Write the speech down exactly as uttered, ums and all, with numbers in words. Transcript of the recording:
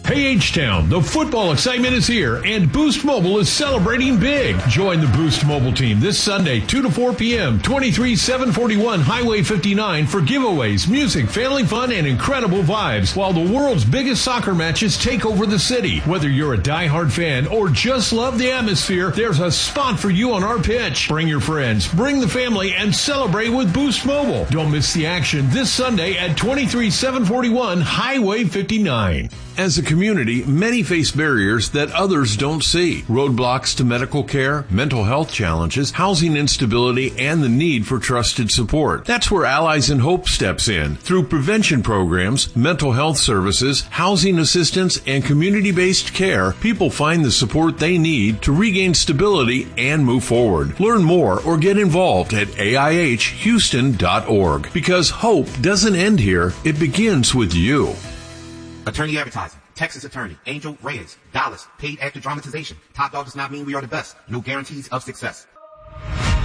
Hey H-Town, the football excitement is here and Boost Mobile is celebrating big. Join the Boost Mobile team this Sunday, two to four p.m., twenty-three seven forty-one Highway fifty-nine for giveaways, music, family fun, and incredible vibes while the world's biggest soccer matches take over the city. Whether you're a diehard fan or just love the atmosphere, there's a spot for you on our pitch. Bring your friends, bring the family, and celebrate with Boost Mobile. Don't miss the action this Sunday at twenty-three seven forty-one Highway fifty-nine. As a community, many face barriers that others don't see. Roadblocks to medical care, mental health challenges, housing instability, and the need for trusted support. That's where Allies in Hope steps in. Through prevention programs, mental health services, housing assistance, and community-based care, people find the support they need to regain stability and move forward. Learn more or get involved at A I H Houston dot org. Because hope doesn't end here, it begins with you. Attorney Advertising, Texas Attorney, Angel Reyes, Dallas, paid actor dramatization. Top Dog does not mean we are the best. No guarantees of success.